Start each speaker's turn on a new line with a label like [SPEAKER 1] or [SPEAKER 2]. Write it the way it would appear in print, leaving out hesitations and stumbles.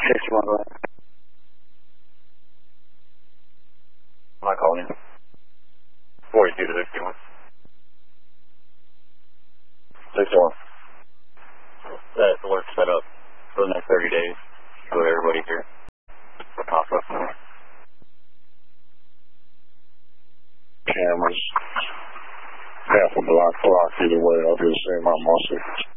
[SPEAKER 1] 61, go ahead.
[SPEAKER 2] Am I calling you? 42 to 61. 61. That work set up for the next 30 days for everybody here. For CASA.
[SPEAKER 1] Cameras. Half a block either way. I'll just say my muscle.